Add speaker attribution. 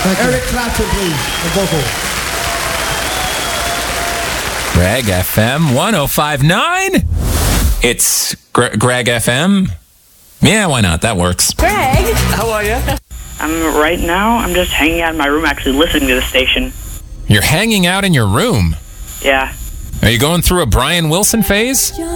Speaker 1: Eric Clapton, please, the vocal.
Speaker 2: Greg FM 105.9. It's Greg FM. Yeah, why not? That works.
Speaker 3: Greg.
Speaker 2: How are you?
Speaker 4: I'm just hanging out in my room actually listening to the station.
Speaker 2: You're hanging out in your room?
Speaker 4: Yeah.
Speaker 2: Are you going through a Brian Wilson phase?